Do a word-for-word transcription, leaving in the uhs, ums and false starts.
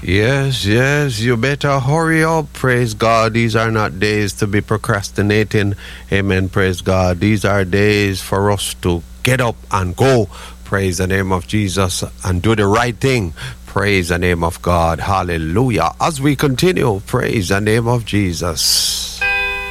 Yes, yes, you better hurry up. Praise God. These are not days to be procrastinating. Amen. Praise God. These are days for us to get up and go. Praise the name of Jesus and do the right thing. Praise the name of God. Hallelujah. As we continue, praise the name of Jesus.